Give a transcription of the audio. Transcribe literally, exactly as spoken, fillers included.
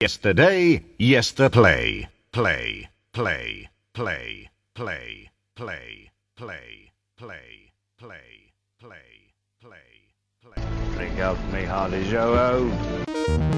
Yesterday, yesterplay. Play, play, play, play, play, play, play, play, play, play, play. Bring up me Harley Joe.